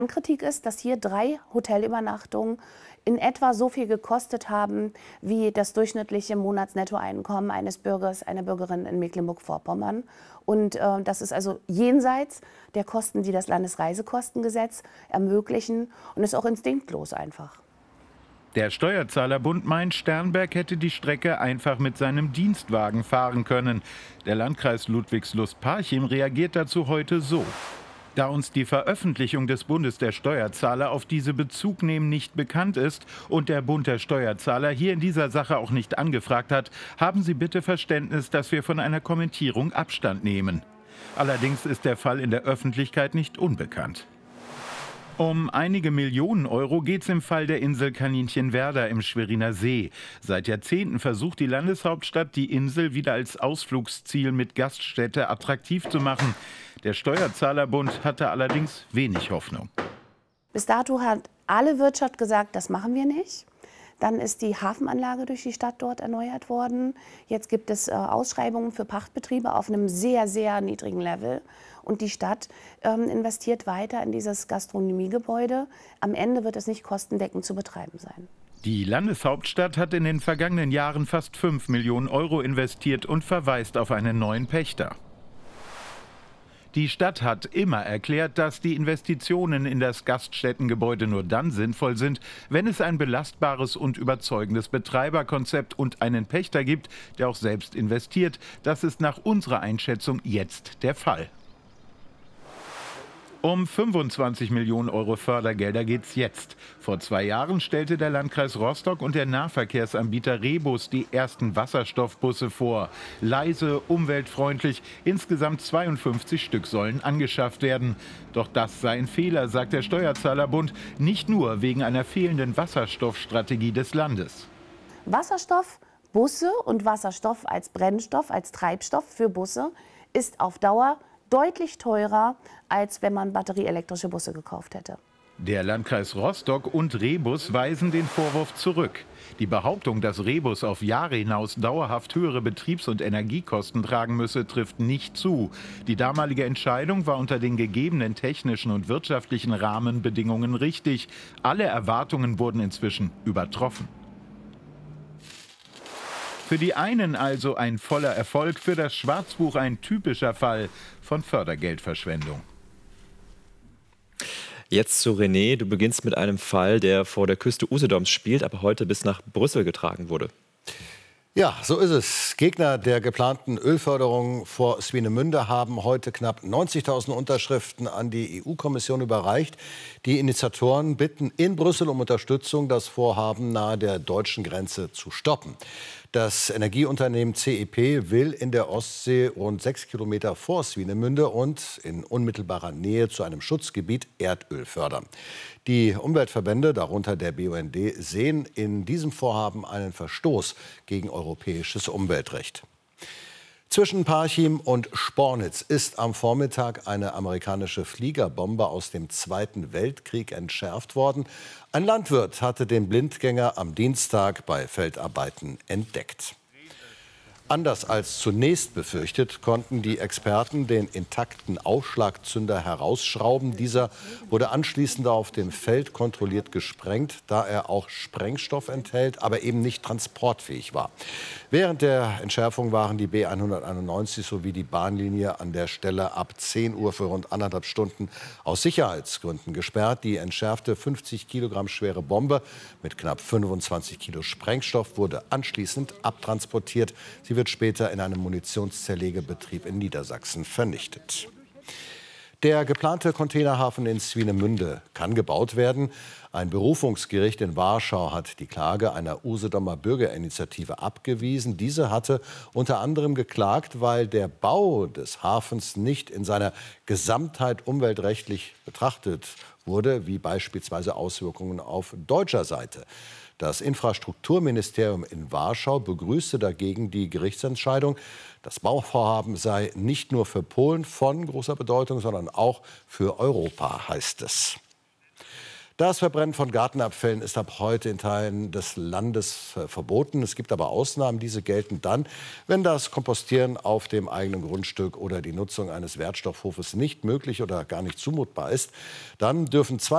Kritik ist, dass hier 3 Hotelübernachtungen in etwa so viel gekostet haben wie das durchschnittliche Monatsnettoeinkommen eines Bürgers, einer Bürgerin in Mecklenburg-Vorpommern. Und das ist also jenseits der Kosten, die das Landesreisekostengesetz ermöglichen, und ist auch instinktlos einfach. Der Steuerzahlerbund meint, Sternberg hätte die Strecke einfach mit seinem Dienstwagen fahren können. Der Landkreis Ludwigslust-Parchim reagiert dazu heute so: Da uns die Veröffentlichung des Bundes der Steuerzahler auf diese Bezug nehmen nicht bekannt ist und der Bund der Steuerzahler hier in dieser Sache auch nicht angefragt hat, haben Sie bitte Verständnis, dass wir von einer Kommentierung Abstand nehmen. Allerdings ist der Fall in der Öffentlichkeit nicht unbekannt. Um einige Millionen Euro geht es im Fall der Insel Kaninchenwerder im Schweriner See. Seit Jahrzehnten versucht die Landeshauptstadt, die Insel wieder als Ausflugsziel mit Gaststätte attraktiv zu machen. Der Steuerzahlerbund hatte allerdings wenig Hoffnung. Bis dato hat alle Wirtschaft gesagt, das machen wir nicht. Dann ist die Hafenanlage durch die Stadt dort erneuert worden. Jetzt gibt es Ausschreibungen für Pachtbetriebe auf einem sehr, sehr niedrigen Level. Und die Stadt investiert weiter in dieses Gastronomiegebäude. Am Ende wird es nicht kostendeckend zu betreiben sein. Die Landeshauptstadt hat in den vergangenen Jahren fast 5 Millionen Euro investiert und verweist auf einen neuen Pächter. Die Stadt hat immer erklärt, dass die Investitionen in das Gaststättengebäude nur dann sinnvoll sind, wenn es ein belastbares und überzeugendes Betreiberkonzept und einen Pächter gibt, der auch selbst investiert. Das ist nach unserer Einschätzung jetzt der Fall. Um 25 Millionen Euro Fördergelder geht es jetzt. Vor 2 Jahren stellte der Landkreis Rostock und der Nahverkehrsanbieter Rebus die ersten Wasserstoffbusse vor. Leise, umweltfreundlich, insgesamt 52 Stück sollen angeschafft werden. Doch das sei ein Fehler, sagt der Steuerzahlerbund, nicht nur wegen einer fehlenden Wasserstoffstrategie des Landes. Wasserstoffbusse und Wasserstoff als Brennstoff, als Treibstoff für Busse ist auf Dauer deutlich teurer, als wenn man batterieelektrische Busse gekauft hätte. Der Landkreis Rostock und Rebus weisen den Vorwurf zurück. Die Behauptung, dass Rebus auf Jahre hinaus dauerhaft höhere Betriebs- und Energiekosten tragen müsse, trifft nicht zu. Die damalige Entscheidung war unter den gegebenen technischen und wirtschaftlichen Rahmenbedingungen richtig. Alle Erwartungen wurden inzwischen übertroffen. Für die einen also ein voller Erfolg, für das Schwarzbuch ein typischer Fall von Fördergeldverschwendung. Jetzt zu René. Du beginnst mit einem Fall, der vor der Küste Usedoms spielt, aber heute bis nach Brüssel getragen wurde. Ja, so ist es. Gegner der geplanten Ölförderung vor Swinemünde haben heute knapp 90.000 Unterschriften an die EU-Kommission überreicht. Die Initiatoren bitten in Brüssel um Unterstützung, das Vorhaben nahe der deutschen Grenze zu stoppen. Das Energieunternehmen CEP will in der Ostsee rund 6 Kilometer vor Swinemünde und in unmittelbarer Nähe zu einem Schutzgebiet Erdöl fördern. Die Umweltverbände, darunter der BUND, sehen in diesem Vorhaben einen Verstoß gegen europäisches Umweltrecht. Zwischen Parchim und Spornitz ist am Vormittag eine amerikanische Fliegerbombe aus dem Zweiten Weltkrieg entschärft worden. Ein Landwirt hatte den Blindgänger am Dienstag bei Feldarbeiten entdeckt. Anders als zunächst befürchtet, konnten die Experten den intakten Aufschlagzünder herausschrauben. Dieser wurde anschließend auf dem Feld kontrolliert gesprengt, da er auch Sprengstoff enthält, aber eben nicht transportfähig war. Während der Entschärfung waren die B191 sowie die Bahnlinie an der Stelle ab 10 Uhr für rund 1,5 Stunden aus Sicherheitsgründen gesperrt. Die entschärfte 50 Kilogramm schwere Bombe mit knapp 25 Kilo Sprengstoff wurde anschließend abtransportiert. Sie wird später in einem Munitionszerlegebetrieb in Niedersachsen vernichtet. Der geplante Containerhafen in Swinemünde kann gebaut werden. Ein Berufungsgericht in Warschau hat die Klage einer Usedomer Bürgerinitiative abgewiesen. Diese hatte unter anderem geklagt, weil der Bau des Hafens nicht in seiner Gesamtheit umweltrechtlich betrachtet wurde, wie beispielsweise Auswirkungen auf deutscher Seite. Das Infrastrukturministerium in Warschau begrüßte dagegen die Gerichtsentscheidung. Das Bauvorhaben sei nicht nur für Polen von großer Bedeutung, sondern auch für Europa, heißt es. Das Verbrennen von Gartenabfällen ist ab heute in Teilen des Landes verboten. Es gibt aber Ausnahmen. Diese gelten dann, wenn das Kompostieren auf dem eigenen Grundstück oder die Nutzung eines Wertstoffhofes nicht möglich oder gar nicht zumutbar ist. Dann dürfen